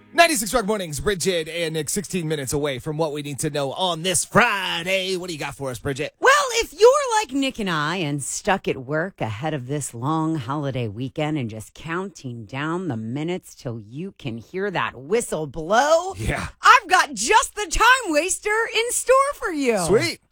96 Rock Mornings, Bridget and Nick, 16 minutes away from what we need to know on this Friday. What do you got for us, Bridget? Well, if you're like Nick and I and stuck at work ahead of this long holiday weekend and just counting down the minutes till you can hear that whistle blow, Yeah. I've got just the time waster in store for you. Sweet.